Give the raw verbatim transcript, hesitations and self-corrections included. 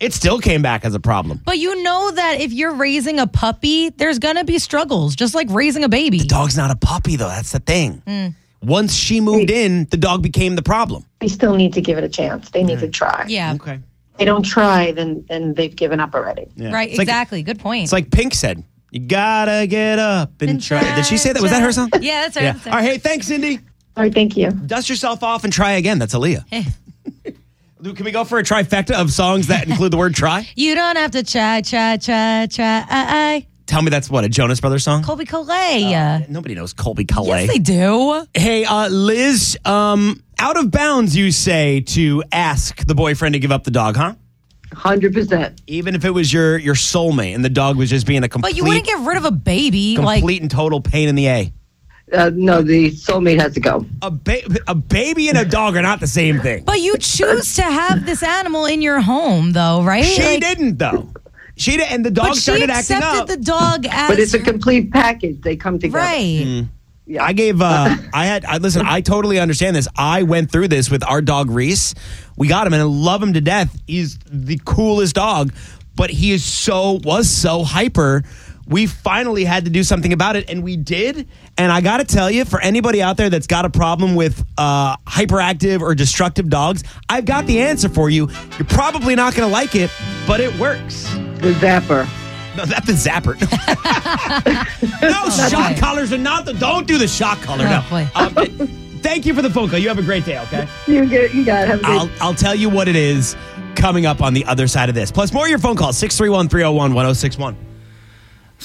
It still came back as a problem. But you know that if you're raising a puppy, there's going to be struggles, just like raising a baby. The dog's not a puppy, though. That's the thing. Mm. Once she moved in, the dog became the problem. They still need to give it a chance. They need mm. to try. Yeah. Okay. If they don't try, then, then they've given up already. Yeah. Right, it's exactly. Like, Good point. It's like Pink said. You gotta get up and, and try. try. Did she say that? Was that her song? Yeah, that's her. Yeah. That's her. All right, hey, thanks, Cindy. All right, thank you. Dust yourself off and try again. That's Aaliyah. Hey. Can we go for a trifecta of songs that include the word try? You don't have to try, try, try, try. I, Tell me that's what, a Jonas Brothers song? Colby Collet. Uh, nobody knows Colby Collet. Yes, they do. Hey, uh, Liz, um, out of bounds, you say, to ask the boyfriend to give up the dog, huh? one hundred percent. Even if it was your, your soulmate and the dog was just being a complete... But you wouldn't get rid of a baby. Complete like, and total pain in the A. Uh, no, the soulmate has to go. A, ba- a baby and a dog are not the same thing. But you choose to have this animal in your home, though, right? She like, didn't, though. She did, and the dog but started she acting up. accepted the dog as... But it's a complete package. They come together. Right. Mm. Yeah. I gave, uh, I had, I, listen, I totally understand this. I went through this with our dog, Reese. We got him and I love him to death. He's the coolest dog, but he is so, was so hyper. We finally had to do something about it, and we did. And I got to tell you, for anybody out there that's got a problem with uh, hyperactive or destructive dogs, I've got the answer for you. You're probably not going to like it, but it works. The zapper. No, that's the zapper. No, Oh, shock boy. collars are not the. Don't do the shock collar. Oh, no. boy. Um, thank you for the phone call. You have a great day. Okay. You get, you got it. Have a I'll good I'll tell you what it is coming up on the other side of this. Plus more of your phone calls six three one, three oh one, one oh six one.